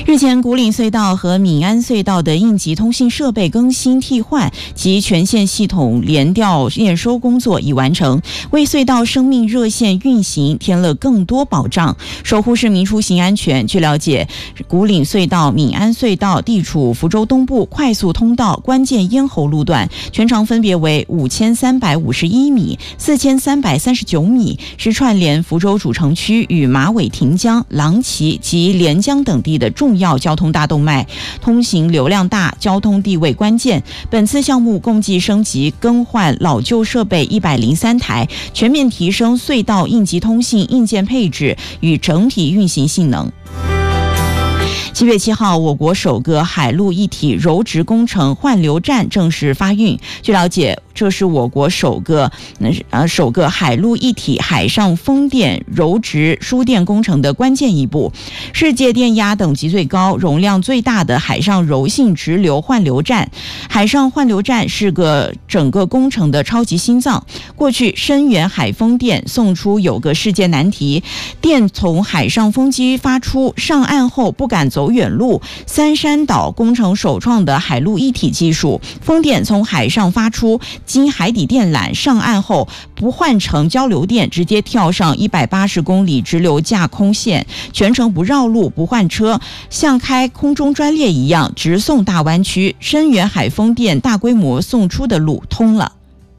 日前，古岭隧道和闽安隧道的应急通信设备更新替换及全线系统联调验收工作已完成，为隧道生命热线运行添了更多保障，守护市民出行安全。据了解，古岭隧道、闽安隧道地处福州东部快速通道关键咽喉路段，全长分别为5351米、4339米，是串联福州主城区与马尾汀江、郎崎及连江等地的重要交通大动脉，通行流量大，交通地位关键。本次项目共计升级更换老旧设备103台，全面提升隧道应急通信硬件配置与整体运行性能。7月7号，我国首个海陆一体柔直工程换流站正式发运。据了解，这是我国首个海陆一体海上风电柔直输电工程的关键一步，世界电压等级最高、容量最大的海上柔性直流换流站。海上换流站是整个工程的超级心脏。过去深远海风电送出有个世界难题，电从海上风机发出，上岸后不敢走远路。三山岛工程首创的海陆一体技术，风电从海上发出，经海底电缆上岸后不换成交流电，直接跳上180公里直流架空线，全程不绕路不换车，像开空中专列一样直送大湾区。深远海风电大规模送出的路通了。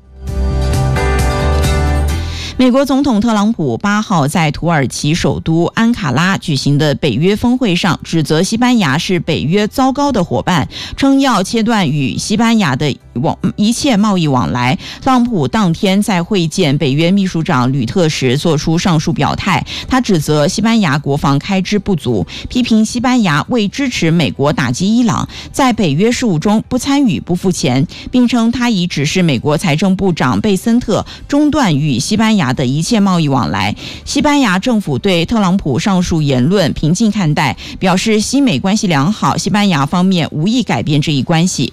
美国总统特朗普8号在土耳其首都安卡拉举行的北约峰会上，指责西班牙是北约糟糕的伙伴，称要切断与西班牙的一切贸易往来。特朗普当天在会见北约秘书长吕特时做出上述表态，他指责西班牙国防开支不足，批评西班牙为支持美国打击伊朗，在北约事务中不参与不付钱，并称他已指示美国财政部长贝森特中断与西班牙的一切贸易往来。西班牙政府对特朗普上述言论平静看待，表示西美关系良好，西班牙方面无意改变这一关系。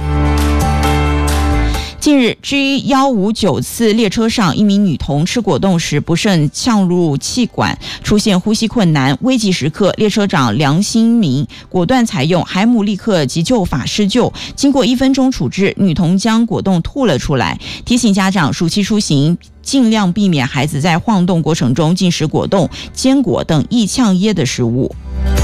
近日 G159 次列车上，一名女童吃果冻时不慎呛入气管，出现呼吸困难，危急时刻列车长梁新明果断采用海姆立克急救法施救，经过1分钟处置，女童将果冻吐了出来，提醒家长暑期出行尽量避免孩子在晃动过程中进食果冻、坚果等易呛噎的食物。